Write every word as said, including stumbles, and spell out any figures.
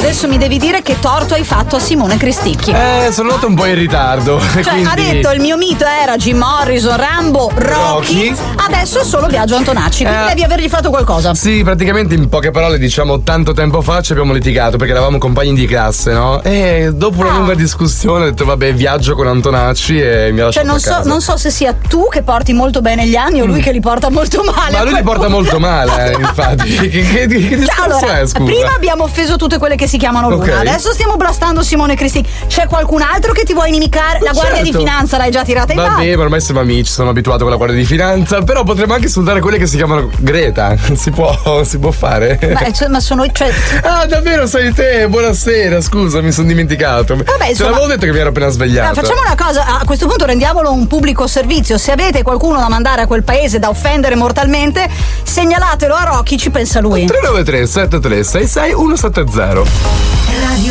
adesso mi devi dire che torto hai fatto a Simone Cristicchi. Eh, sono nato un po' in ritardo. Cioè, quindi... ha detto il mio mito era Jim Morrison, Rambo, Rocky, Rocky. adesso è solo Biagio Antonacci, quindi Eh. devi avergli fatto qualcosa. Sì, praticamente in poche parole, diciamo, tanto tempo fa ci abbiamo litigato perché eravamo compagni di classe, no? E dopo una Ah. lunga discussione ho detto vabbè, viaggio con Antonacci e mi ha lasciato Cioè non a so, casa. non so se sia tu che porti molto bene gli anni o lui che li porta molto male. Ma a lui quel li porta punto. molto male, eh, infatti. Che, che, che, che Cioè, discorso allora, è, scusa? prima abbiamo offeso tutte quelle che si chiamano Luna, Ok. adesso stiamo blastando Simone Cristicchi. C'è qualcun altro che ti vuoi inimicare? La Guardia Certo. di Finanza l'hai già tirata in Vabbè, mano. ma ormai siamo amici, sono abituato con la Guardia di Finanza, però potremmo anche insultare quelle che si chiamano Greta. Si può, si può fare? Ma, cioè, ma sono. Cioè, Ah, davvero sei te? Buonasera, scusa, mi sono dimenticato. Vabbè, Te insomma- l'avevo detto che mi ero appena svegliato. facciamo una cosa, a questo punto rendiamolo un pubblico servizio. Se avete qualcuno da mandare a quel paese da offendere mortalmente, segnalatelo a Rocky, ci pensa lui. tre nove tre sette tre sei sei uno sette zero. Radio